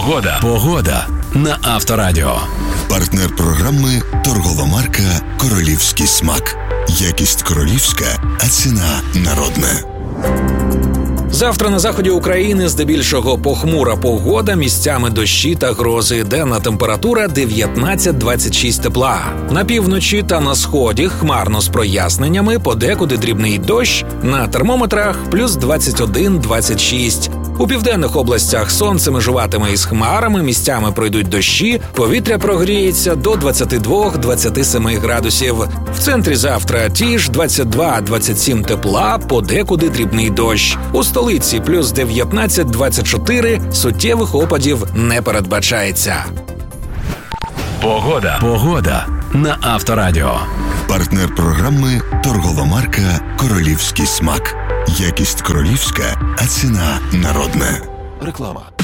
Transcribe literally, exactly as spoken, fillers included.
Погода. Погода на Авторадіо. Партнер програми торгова марка «Королівський смак». Якість королівська, а ціна народна. Завтра на заході України здебільшого похмура погода, місцями дощі та грози. Денна температура дев'ятнадцять-двадцять шість тепла. На півночі та на сході хмарно з проясненнями, подекуди дрібний дощ, на термометрах плюс двадцять один - двадцять шість. У південних областях сонце межуватиме із хмарами, місцями пройдуть дощі, повітря прогріється до двадцять два - двадцять сім градусів. В центрі завтра ті ж двадцять два - двадцять сім тепла, подекуди дрібний дощ. У столиці плюс дев'ятнадцять - двадцять чотири, суттєвих опадів не передбачається. Погода. Погода на Авторадіо. Партнер програми торгова марка «Королівський смак». Якість королівська, а ціна народна. Реклама.